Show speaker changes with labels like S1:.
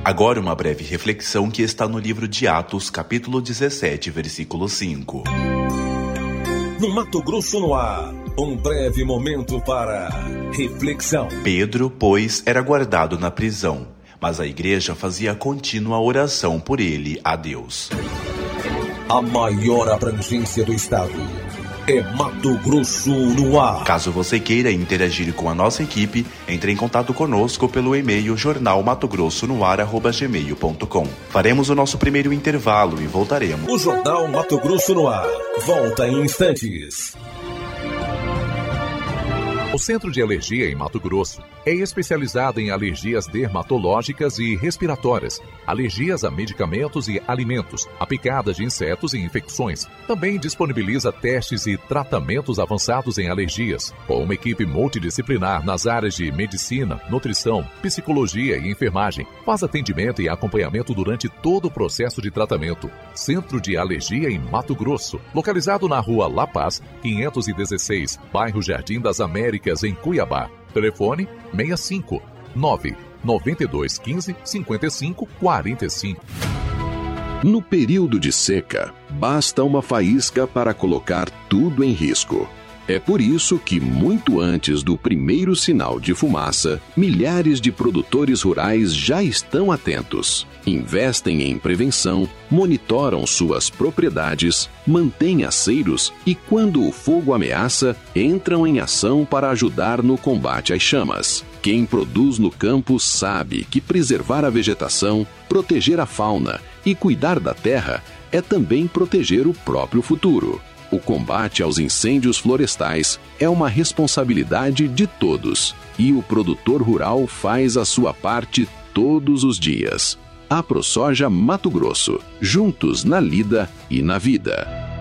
S1: Agora uma breve reflexão que está no livro de Atos, capítulo 17, versículo 5.
S2: No Mato Grosso no ar, um breve momento para reflexão.
S1: Pedro, pois, era guardado na prisão, mas a igreja fazia contínua oração por ele a Deus.
S2: A maior abrangência do estado é Mato Grosso no ar.
S1: Caso você queira interagir com a nossa equipe, entre em contato conosco pelo e-mail jornalmatogrossonoar@gmail.com. Faremos o nosso primeiro intervalo e voltaremos.
S2: O Jornal Mato Grosso no ar volta em instantes.
S3: O Centro de Alergia em Mato Grosso é especializado em alergias dermatológicas e respiratórias, alergias a medicamentos e alimentos, a picadas de insetos e infecções. Também disponibiliza testes e tratamentos avançados em alergias, com uma equipe multidisciplinar nas áreas de medicina, nutrição, psicologia e enfermagem. Faz atendimento e acompanhamento durante todo o processo de tratamento. Centro de Alergia em Mato Grosso, localizado na Rua La Paz, 516, bairro Jardim das Américas, em Cuiabá. Telefone 65 99215 5545.
S4: No período de seca, basta uma faísca para colocar tudo em risco. É por isso que, muito antes do primeiro sinal de fumaça, milhares de produtores rurais já estão atentos. Investem em prevenção, monitoram suas propriedades, mantêm aceiros e, quando o fogo ameaça, entram em ação para ajudar no combate às chamas. Quem produz no campo sabe que preservar a vegetação, proteger a fauna e cuidar da terra é também proteger o próprio futuro. O combate aos incêndios florestais é uma responsabilidade de todos, e o produtor rural faz a sua parte todos os dias. AproSoja Mato Grosso, juntos na lida e na vida.